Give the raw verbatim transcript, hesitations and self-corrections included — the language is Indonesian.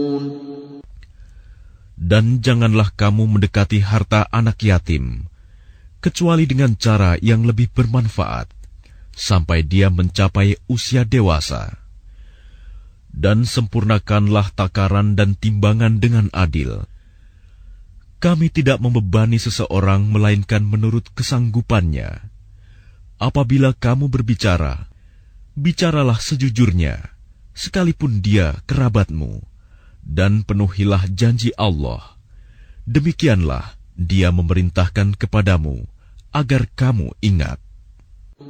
Dan janganlah kamu mendekati harta anak yatim, kecuali dengan cara yang lebih bermanfaat, sampai dia mencapai usia dewasa. Dan sempurnakanlah takaran dan timbangan dengan adil. Kami tidak membebani seseorang melainkan menurut kesanggupannya. Apabila kamu berbicara, bicaralah sejujurnya, sekalipun dia kerabatmu, dan penuhilah janji Allah. Demikianlah Dia memerintahkan kepadamu agar kamu ingat.